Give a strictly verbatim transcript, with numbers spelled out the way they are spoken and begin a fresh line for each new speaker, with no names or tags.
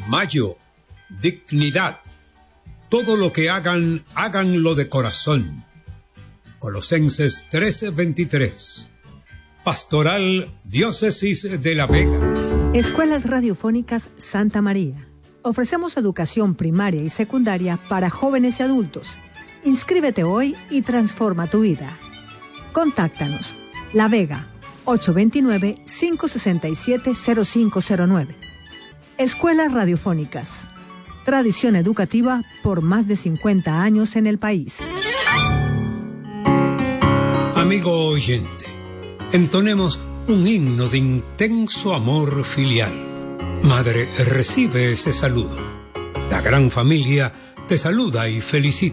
Mayo, dignidad. Todo lo que hagan, háganlo de corazón. Colosenses trece veintitrés. Pastoral Diócesis de La Vega.
Escuelas Radiofónicas Santa María. Ofrecemos educación primaria y secundaria para jóvenes y adultos. Inscríbete hoy y transforma tu vida. Contáctanos. La Vega, ocho dos nueve, cinco seis siete, cero cinco cero nueve. Escuelas Radiofónicas. Tradición educativa por más de cincuenta años en el país.
Amigo oyente, entonemos un himno de intenso amor filial. Madre, recibe ese saludo. La gran familia te saluda y felicita.